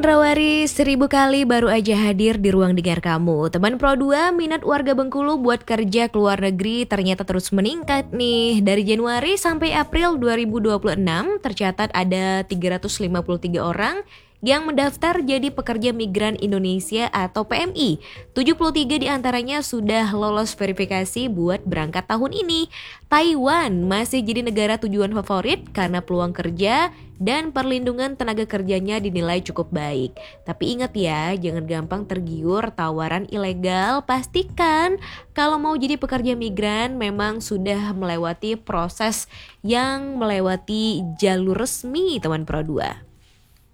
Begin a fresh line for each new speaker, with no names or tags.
Rawari 1000 kali baru aja hadir di ruang dengar kamu. Teman Pro 2, minat warga Bengkulu buat kerja ke luar negeri ternyata terus meningkat nih. Dari Januari sampai April 2026 tercatat ada 353 orang yang mendaftar jadi pekerja migran Indonesia atau PMI. 73 diantaranya sudah lolos verifikasi buat berangkat tahun ini. Taiwan masih jadi negara tujuan favorit karena peluang kerja dan perlindungan tenaga kerjanya dinilai cukup baik. Tapi ingat ya, jangan gampang tergiur tawaran ilegal. Pastikan kalau mau jadi pekerja migran memang sudah melewati proses yang melewati jalur resmi teman Pro 2.